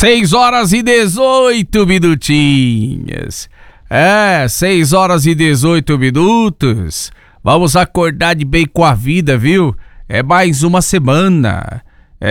6h18. 6h18. Vamos acordar de bem com a vida, viu? É mais uma semana.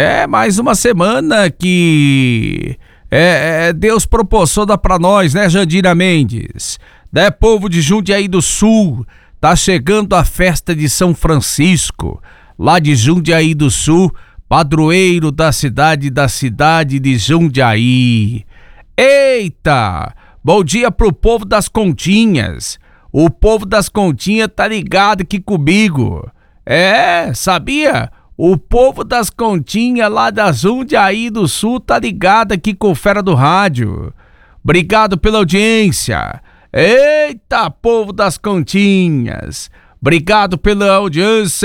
Que Deus proporciona pra nós, né, Jandira Mendes? Né, povo de Jundiaí do Sul, tá chegando a festa de São Francisco, lá de Jundiaí do Sul, padroeiro da cidade de Jundiaí. Eita! Bom dia pro povo das Continhas. O povo das Continhas tá ligado aqui comigo. Sabia? O povo das Continhas lá da Jundiaí do Sul tá ligado aqui com o Fera do Rádio. Obrigado pela audiência. Eita, povo das Continhas. Obrigado pela audiência.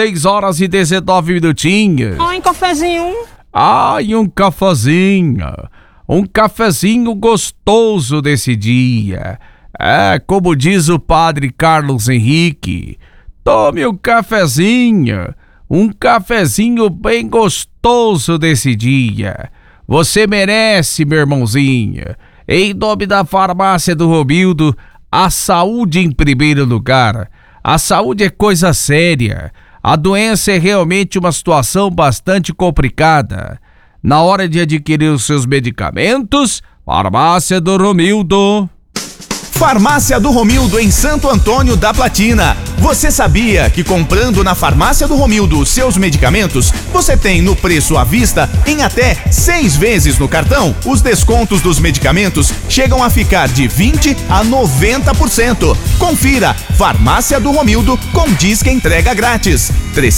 6h19. Ai, cafezinho. Ai, um cafezinho. Um cafezinho gostoso desse dia. Como diz o padre Carlos Henrique, tome um cafezinho bem gostoso desse dia. Você merece, meu irmãozinho. Em nome da Farmácia do Romildo, a saúde em primeiro lugar. A saúde é coisa séria. A doença é realmente uma situação bastante complicada. Na hora de adquirir os seus medicamentos, Farmácia do Romildo. Farmácia do Romildo em Santo Antônio da Platina. Você sabia que comprando na Farmácia do Romildo seus medicamentos, você tem no preço à vista em até 6 vezes no cartão? Os descontos dos medicamentos chegam a ficar de 20% a 90%. Confira, Farmácia do Romildo com disque entrega grátis.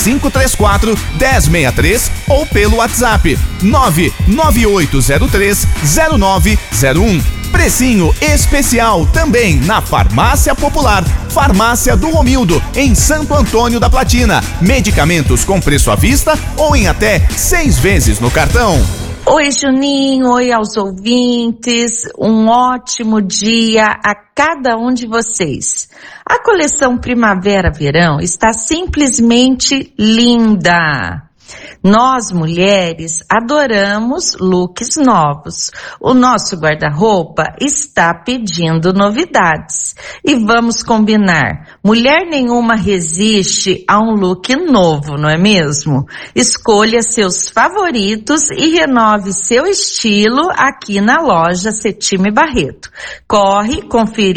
3534-1063 ou pelo WhatsApp 99803-0901. Precinho especial também na Farmácia Popular. Farmácia do Romildo, em Santo Antônio da Platina. Medicamentos com preço à vista ou em até 6 vezes no cartão. Oi, Juninho. Oi aos ouvintes. Um ótimo dia a cada um de vocês. A coleção Primavera-Verão está simplesmente linda. Nós, mulheres, adoramos looks novos. O nosso guarda-roupa está pedindo novidades. E vamos combinar, mulher nenhuma resiste a um look novo, não é mesmo? Escolha seus favoritos e renove seu estilo aqui na loja Setime Barreto. Corre conferir